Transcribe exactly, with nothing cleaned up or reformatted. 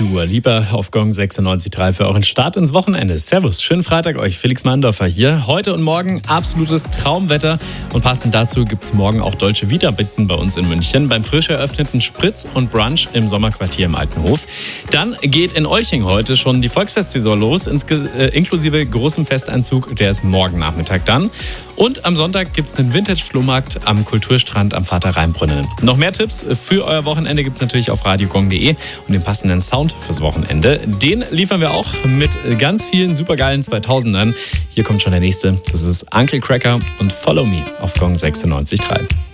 Dua Lipa auf Gong sechsundneunzig Komma drei für euren Start ins Wochenende. Servus, schönen Freitag euch. Felix Mandorfer hier. Heute und morgen absolutes Traumwetter und passend dazu gibt es morgen auch Dolce Vita Bitten bei uns in München beim frisch eröffneten Spritz und Brunch im Sommerquartier im Altenhof. Dann geht in Olching heute schon die Volksfestsaison los, ins, äh, inklusive großem Festeinzug, der ist morgen Nachmittag dann. Und am Sonntag gibt es den Vintage-Flohmarkt am Kulturstrand am Vater-Rhein-Brunnen. Noch mehr Tipps für euer Wochenende gibt es natürlich auf radiogong punkt de und den passenden Sound fürs Wochenende. Den liefern wir auch mit ganz vielen supergeilen zweitausendern. Hier kommt schon der nächste. Das ist Uncle Cracker und Follow Me auf Gong sechsundneunzig Komma drei.